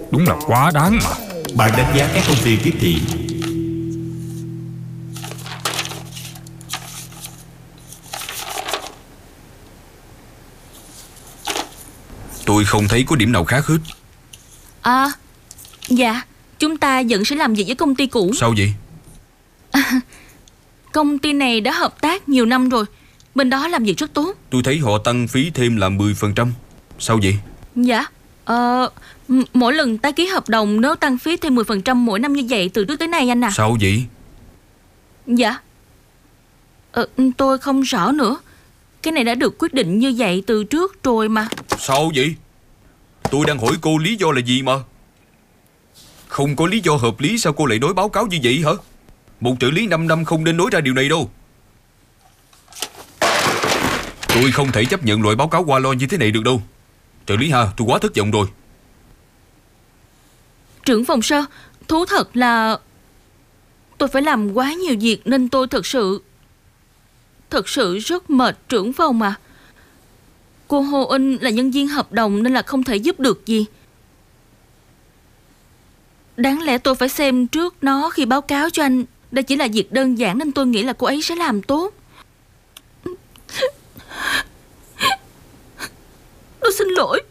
Đúng là quá đáng mà. Bạn đánh giá các công ty tiếp thị. Tôi không thấy có điểm nào khác hết. Dạ, chúng ta vẫn sẽ làm việc với công ty cũ. Sao vậy? Công ty này đã hợp tác nhiều năm rồi. Bên đó làm việc rất tốt. Tôi thấy họ tăng phí thêm là 10%. Sao vậy? Dạ, mỗi lần ta ký hợp đồng nếu tăng phí thêm 10% mỗi năm như vậy từ trước tới nay anh à. Sao vậy? Dạ, tôi không rõ nữa. Cái này đã được quyết định như vậy từ trước rồi mà. Sao vậy? Tôi đang hỏi cô lý do là gì mà. Không có lý do hợp lý sao cô lại nói báo cáo như vậy hả? Một trợ lý 5 năm không nên nói ra điều này đâu. Tôi không thể chấp nhận loại báo cáo qua lo như thế này được đâu. Trợ lý Hà, tôi quá thất vọng rồi. Trưởng phòng Sơ, thú thật là tôi phải làm quá nhiều việc nên tôi thật sự rất mệt trưởng phòng à. Cô Hồ In là nhân viên hợp đồng nên là không thể giúp được gì. Đáng lẽ tôi phải xem trước nó khi báo cáo cho anh. Đây chỉ là việc đơn giản nên tôi nghĩ là cô ấy sẽ làm tốt. Tôi xin lỗi.